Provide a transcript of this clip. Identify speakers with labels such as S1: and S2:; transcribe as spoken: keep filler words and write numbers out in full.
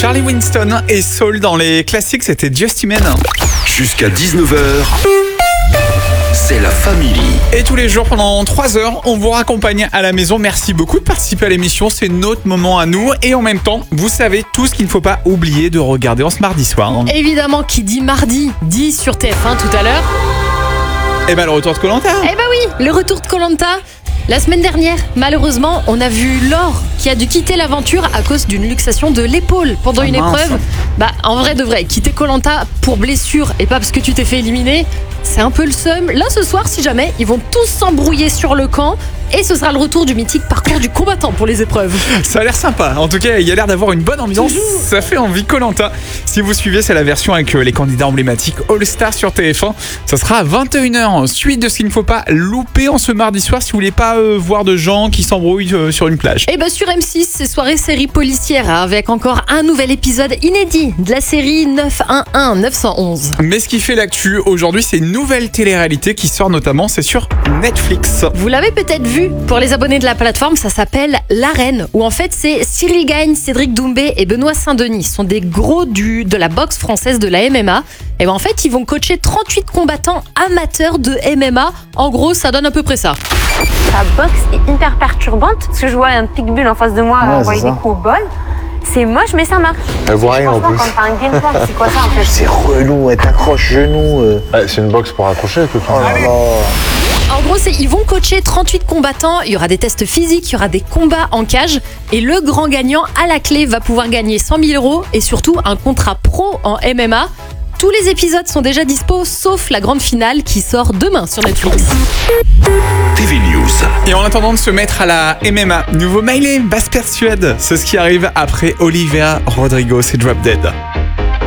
S1: Charlie Winston et Soul dans les classiques, c'était Just Iman.
S2: Jusqu'à dix-neuf heures, c'est la famille.
S1: Et tous les jours pendant trois heures, on vous raccompagne à la maison. Merci beaucoup de participer à l'émission, c'est notre moment à nous. Et en même temps, vous savez tout ce qu'il ne faut pas oublier de regarder en ce mardi soir.
S3: Évidemment, qui dit mardi, dit sur T F un tout à l'heure.
S1: Et ben le retour de Koh-Lanta.
S3: Eh ben oui, le retour de Koh-Lanta. La semaine dernière, malheureusement, on a vu Laure qui a dû quitter l'aventure à cause d'une luxation de l'épaule pendant
S1: Ah,
S3: une
S1: mince.
S3: épreuve. Bah, en vrai de vrai, quitter Koh-Lanta pour blessure et pas parce que tu t'es fait éliminer, c'est un peu le seum. Là, ce soir, si jamais, ils vont tous s'embrouiller sur le camp et ce sera le retour du mythique parcours du combattant pour les épreuves.
S1: Ça a l'air sympa. En tout cas, il y a l'air d'avoir une bonne ambiance. Ça fait envie. Koh-Lanta. Si vous suivez, c'est la version avec les candidats emblématiques All Star sur T F un. Ça sera à vingt et une heures. Suite de ce qu'il ne faut pas louper en ce mardi soir si vous voulez pas euh, voir de gens qui s'embrouillent euh, sur une plage.
S3: Et bah sur M six, c'est soirée série policière hein, avec encore un nouvel épisode inédit de la série neuf un un neuf un un.
S1: Mais ce qui fait l'actu aujourd'hui, c'est une nouvelle télé-réalité qui sort notamment, c'est sur Netflix.
S3: Vous l'avez peut-être vu, pour les abonnés de la plateforme, ça s'appelle L'Arène, où en fait c'est Cyril Gagne, Cédric Doumbé et Benoît Saint-Denis. Ce sont des gros du, de la boxe française, de la M M A. Et ben en fait, ils vont coacher trente-huit combattants amateurs de M M A. En gros, ça donne à peu près ça.
S4: La boxe est hyper perturbante parce que je vois un pitbull en face de moi
S5: Ouais,
S4: envoyer
S5: c'est
S4: des
S5: ça.
S4: coups au bol. C'est moche, mais ça marche.
S5: Elle voit rien en
S4: Franchement,
S5: plus.
S4: quand t'as un game plan, c'est quoi ça en fait?
S5: C'est relou, elle t'accroche genou. euh.
S6: Ouais, c'est une boxe pour accrocher avec le
S5: Oh là là.
S3: En gros, c'est ils vont coacher trente-huit combattants, il y aura des tests physiques, il y aura des combats en cage et le grand gagnant à la clé va pouvoir gagner cent mille euros et surtout un contrat pro en M M A. Tous les épisodes sont déjà dispo sauf la grande finale qui sort demain sur Netflix.
S2: T V News.
S1: Et en attendant de se mettre à la M M A, nouveau Miley, basse persuade. C'est ce qui arrive après Olivia Rodrigo, c'est Drop Dead.